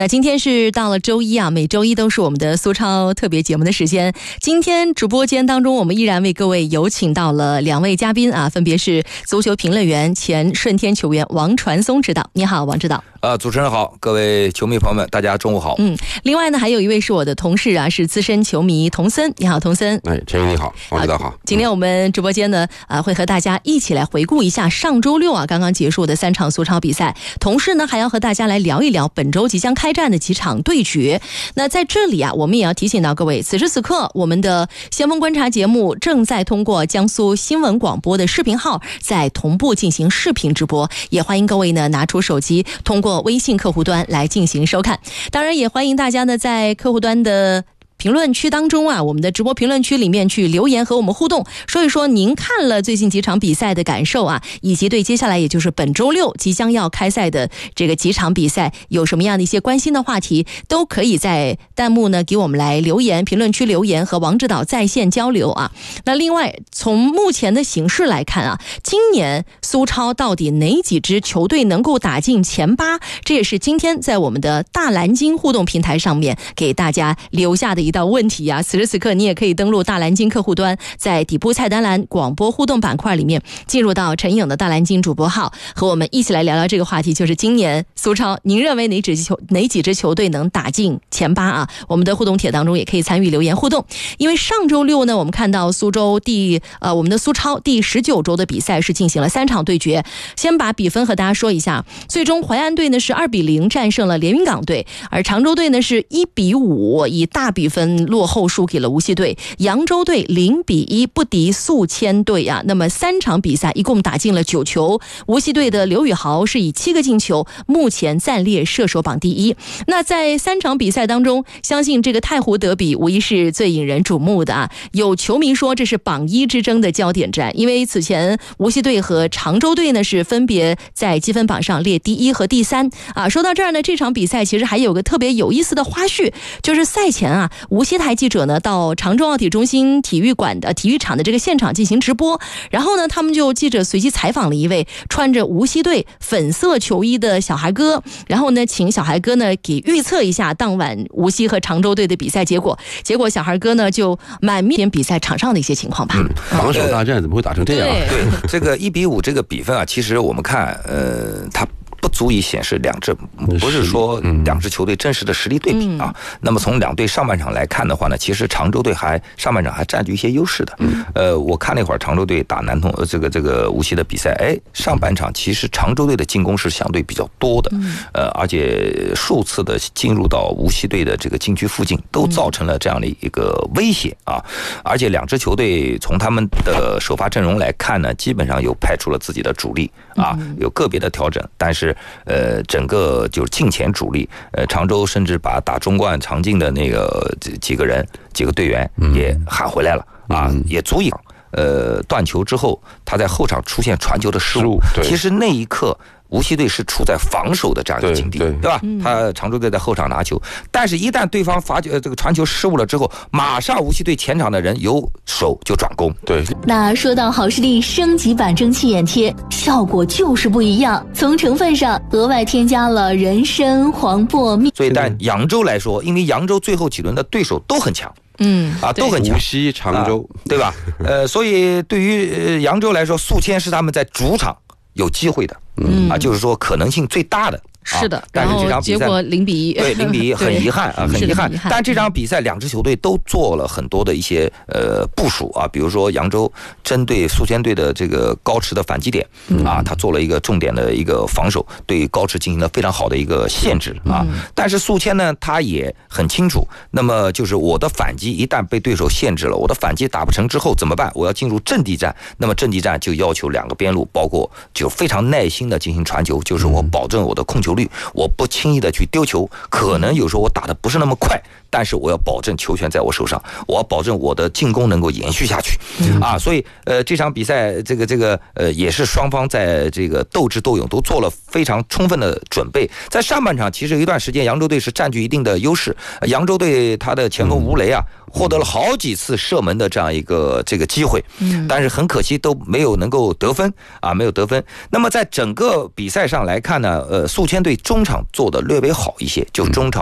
那今天是到了周一啊，每周一都是我们的苏超特别节目的时间。今天直播间当中，我们依然为各位有请到了两位嘉宾啊，分别是足球评论员、前顺天球员王传松指导。你好，王指导。 主持人好，各位球迷朋友们，大家中午好。 另外呢，还有一位是我的同事啊，是资深球迷童森。你好，童森。 陈宇你好，王指导好。 今天我们直播间呢，会和大家一起来回顾一下上周六啊刚刚结束的3场苏超比赛，同时呢还要和大家来聊一聊本周即将开战的几场对决。那在这里啊，我们也要提醒到各位，此时此刻我们的先锋观察节目正在通过江苏新闻广播的视频号在同步进行视频直播，也欢迎各位呢拿出手机通过微信客户端来进行收看。当然也欢迎大家呢在客户端的评论区当中啊，我们的直播评论区里面去留言和我们互动，说一说您看了最近几场比赛的感受啊，以及对接下来也就是本周六即将要开赛的这个几场比赛有什么样的一些关心的话题，都可以在弹幕呢给我们来留言，评论区留言和王指导在线交流啊。那另外从目前的形势来看啊，今年苏超到底哪几支球队能够打进前8，这也是今天在我们的大蓝鲸互动平台上面给大家留下的一道问题啊。此时此刻你也可以登录大蓝鲸客户端，在底部菜单栏广播互动板块里面进入到陈颖的大蓝鲸主播号，和我们一起来聊聊这个话题，就是今年苏超您认为哪几支球队能打进前8啊？我们的互动帖当中也可以参与留言互动。因为上周六呢，我们看到我们的苏超第19周的比赛是进行了3场对决。先把比分和大家说一下，最终淮安队呢是2-0战胜了连云港队，而常州队呢是1-5以大比分落后输给了无锡队，扬州队0-1不敌宿迁队啊。那么3场比赛一共打进了9球，无锡队的刘宇豪是以7个进球，目前暂列射手榜第1。那在3场比赛当中，相信这个太湖德比无疑是最引人瞩目的啊。有球迷说这是榜1之争的焦点战，因为此前无锡队和常州队呢是分别在积分榜上列第1和第3啊。说到这儿呢，这场比赛其实还有个特别有意思的花絮，就是赛前啊，无锡台记者呢到常州奥体中心体育场的这个现场进行直播，然后呢记者随机采访了一位穿着无锡队粉色球衣的小孩哥，然后呢请小孩哥呢给预测一下当晚无锡和常州队的比赛结果小孩哥呢就满面比赛场上的一些情况吧。 防守大战怎么会打成这样？ 对，这个1-5这个比分啊，其实我们看它不足以显示不是说两支球队真实的实力对比啊。那么从两队上半场来看的话呢，其实常州队上半场还占据一些优势的。我看了一会儿常州队打南通这个无锡的比赛，上半场其实常州队的进攻是相对比较多的，而且数次的进入到无锡队的这个禁区附近，都造成了这样的一个威胁啊。而且两支球队从他们的首发阵容来看呢，基本上有派出了自己的主力啊，有个别的调整，但是整个就是近前主力，常州甚至把打中冠常进的那个几个队员也喊回来了啊，也足以断球之后他在后场出现传球的失误，其实那一刻无锡队是处在防守的这样一个境地，对吧？他常州队在后场拿球，但是一旦对方发觉这个传球失误了之后，马上无锡队前场的人由守就转攻。对， 那说到好视力升级版蒸汽眼贴，效果就是不一样。从成分上额外添加了人参、黄柏、 所以但扬州来说，因为扬州最后几轮的对手都很强。都很强， 无锡、常州， 对吧？所以对于扬州来说，宿迁是他们在主场有机会的，就是说可能性最大的。 是的， 但是这场比赛结果0-1， 对0-1很遗憾啊，很遗憾。但这场比赛两支球队都做了很多的一些部署啊，比如说扬州针对宿迁队的这个高驰的反击点啊，他做了一个重点的一个防守，对高驰进行了非常好的一个限制啊。但是宿迁呢，他也很清楚，那么就是我的反击一旦被对手限制了，我的反击打不成之后怎么办？我要进入阵地战，那么阵地战就要求两个边路包括就非常耐心的进行传球，就是我保证我的控球率，我不轻易的去丢球，可能有时候我打的不是那么快，但是我要保证球权在我手上，我要保证我的进攻能够延续下去啊。所以这场比赛也是双方在这个斗智斗勇都做了非常充分的准备。在上半场其实有一段时间扬州队是占据一定的优势，扬州队他的前锋吴雷啊获得了好几次射门的这样一个这个机会，但是很可惜都没有能够得分啊，没有得分。那么在整个比赛上来看呢，宿迁天队中场做的略微好一些，就中场